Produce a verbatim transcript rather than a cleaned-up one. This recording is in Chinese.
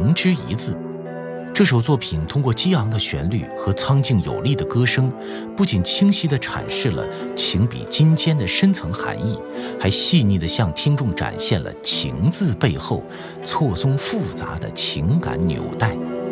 情之一字。这首作品通过激昂的旋律和苍劲有力的歌声，不仅清晰地阐释了情比金坚的深层含义，还细腻地向听众展现了情字背后错综复杂的情感纽带。